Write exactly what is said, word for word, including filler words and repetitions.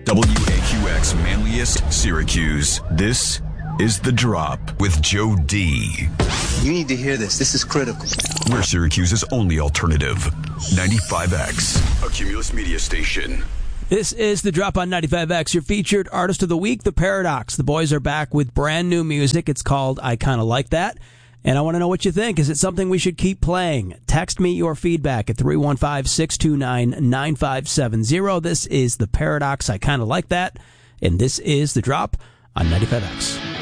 W A Q X Manliest, Syracuse. This is The Drop with Joe D. You need to hear this. This is critical. We're Syracuse's only alternative. ninety-five X, a Cumulus media station. This is The Drop on ninety-five X, your featured artist of the week, The Paradox. The boys are back with brand new music. It's called I Kinda Like That. And I want to know what you think. Is it something we should keep playing? Text me your feedback at three one five, six two nine, nine five seven zero. This is The Paradox. I Kinda Like That. And this is The Drop on ninety-five X.